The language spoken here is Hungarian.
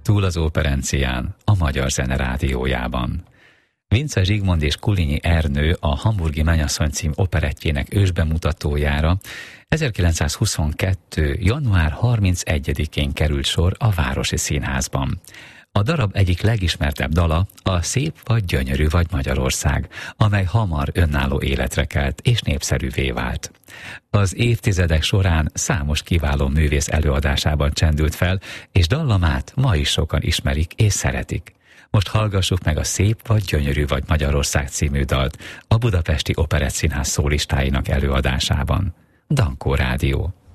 Túl az Operencián, a Magyar Zene Rádiójában. Vince Zsigmond és Kulinyi Ernő a Hamburgi Mennyasszony cím operettjének ősbemutatójára 1922. január 31-én került sor a Városi Színházban. A darab egyik legismertebb dala a Szép vagy gyönyörű vagy Magyarország, amely hamar önálló életre kelt és népszerűvé vált. Az évtizedek során számos kiváló művész előadásában csendült fel, és dallamát ma is sokan ismerik és szeretik. Most hallgassuk meg a Szép vagy gyönyörű vagy Magyarország című dalt a Budapesti Operettszínház szólistáinak előadásában. Dankó Rádió.